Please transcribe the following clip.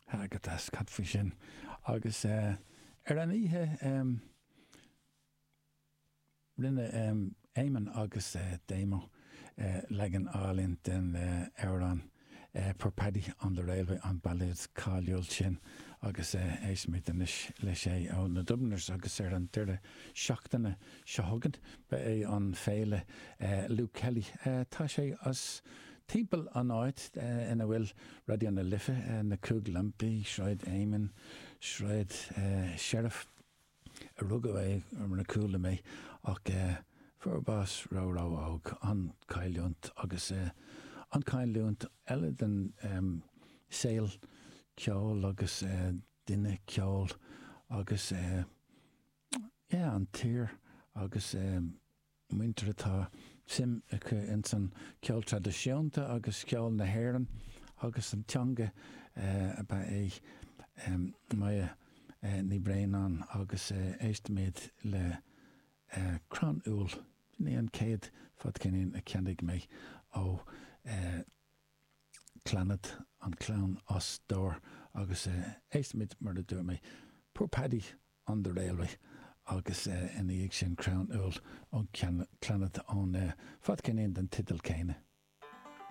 agad as cadfa sin agus ar an ihe rinne éimen agus déimo legan álinn den Éireann Purpaddy an the railway an Bally's Cáiliúil sin agus éismid leis é ó na Dubliners agus ar an deire seachtainna seothgant be é an féile Luke Kelly tá sé as timpeall an áit ina bhfuil rudí an na lifa na cúg lampi shráid éimen shráid sheriff a rugga é ar na cúla mé ach furbás rá ág an Cáiliúnt agus an Cáiliúnt eile den saoil ceol agus duine ceol agus an tír agus muintir atá sim acu in san ceol tradiisiúnta agus ceol na hÉireann agus an teanga ba é mai ní bréanán agus éistméid le cránúil ní an céad fad cinnín a ceannig mé ó clanad an clán os dór agus éistméid mar a dúir mé Purpaddy on the railway agus in the sin cránúil ó clanad ón fad cinnín den tidal céine.